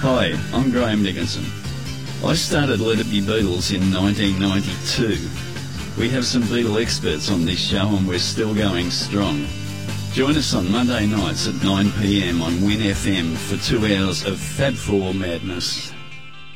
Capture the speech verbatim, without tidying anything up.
Hi, I'm Graham Dickinson. I started Let It Be Beatles in nineteen ninety-two. We have some Beatle experts on this show and we're still going strong. Join us on Monday nights at nine p m on Win F M for two hours of Fab Four madness.